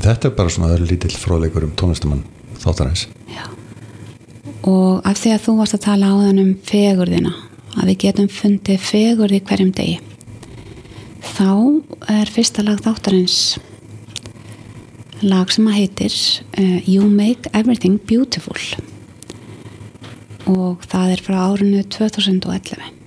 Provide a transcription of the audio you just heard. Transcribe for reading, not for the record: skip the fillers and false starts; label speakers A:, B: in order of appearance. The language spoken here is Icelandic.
A: þetta bara svona lítill fróðleikur tónlistamann þáttarins.
B: Já. Og af því að þú varst að tala áðan fegurðina, að við getum fundið fegurð í hverjum degi, þá fyrsta lag þáttarins lag sem að heitir You Make Everything Beautiful og það frá árinu 2011.